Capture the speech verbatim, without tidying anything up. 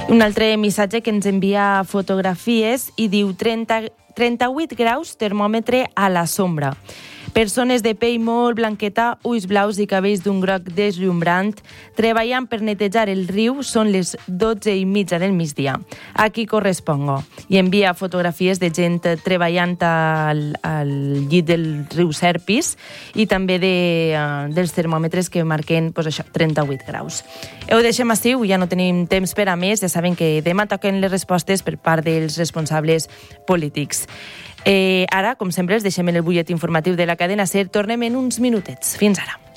Un altre missatge que ens envia fotografies i diu trenta, trenta-vuit graus, termòmetre a la sombra. Persones de pell molt blanqueta, ulls blaus i cabells d'un groc deslumbrant, treballant per netejar el riu, són les dotze i mitja del migdia. Aquí correspongo. I envia fotografies de gent treballant al, al llit del riu Serpis i també de, uh, dels termòmetres que marquen pues això, trenta-vuit graus. Ho deixem així, ja no tenim temps per a més, ja saben que demà toquen les respostes per part dels responsables polítics. Eh, ara, com sempre, els deixem en el butlletí informatiu de la cadena SER. Tornem en uns minutets. Fins ara.